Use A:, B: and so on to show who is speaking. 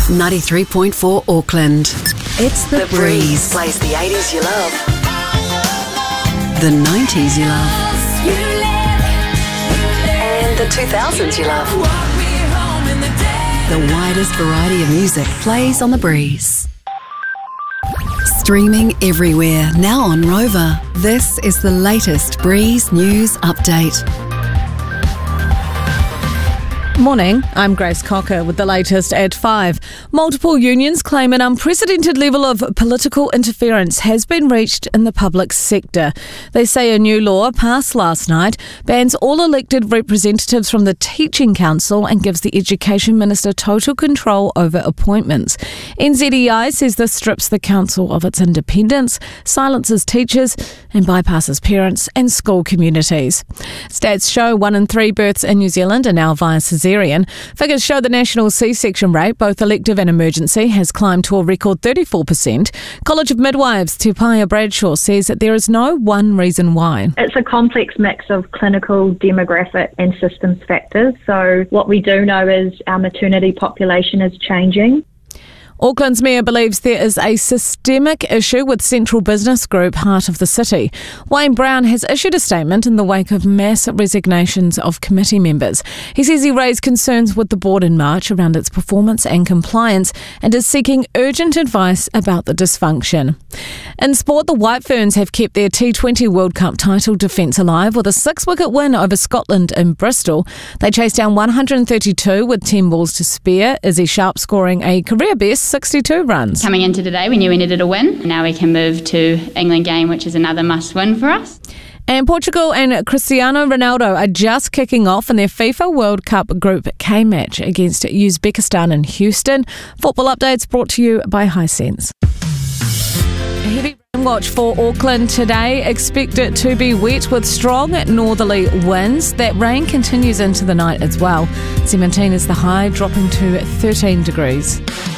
A: 93.4 Auckland. It's The Breeze.
B: Plays the 80s you love,
A: The 90s you love.
B: and the 2000s you love.
A: The widest variety of music plays on The Breeze. Streaming everywhere, now on Rover. This is the latest Breeze News Update.
C: Morning, I'm Grace Cocker with the latest at 5. Multiple unions claim an unprecedented level of political interference has been reached in the public sector. They say a new law passed last night bans all elected representatives from the Teaching Council and gives the Education Minister total control over appointments. NZEI says this strips the council of its independence, silences teachers and bypasses parents and school communities. Stats show 1 in 3 births in New Zealand are now via caesarean. Figures show the national C-section rate, both elective and emergency, has climbed to a record 34%. College of Midwives Tupaya Bradshaw says that there is no one reason why.
D: It's a complex mix of clinical, demographic and systems factors. So what we do know is our maternity population is changing.
C: Auckland's mayor believes there is a systemic issue with Central Business Group, Heart of the City. Wayne Brown has issued a statement in the wake of mass resignations of committee members. He says he raised concerns with the board in March around its performance and compliance and is seeking urgent advice about the dysfunction. In sport, the White Ferns have kept their T20 World Cup title defence alive with a 6-wicket win over Scotland in Bristol. They chased down 132 with 10 balls to spare, Izzy Sharp scoring a career best 62 runs.
E: Coming into today, we knew we needed a win. Now we can move to England game, which is another must-win for us.
C: And Portugal and Cristiano Ronaldo are just kicking off in their FIFA World Cup Group K match against Uzbekistan in Houston. Football updates brought to you by Hisense. A heavy rain watch for Auckland today. Expect it to be wet with strong northerly winds. That rain continues into the night as well. 17 is the high, dropping to 13 degrees.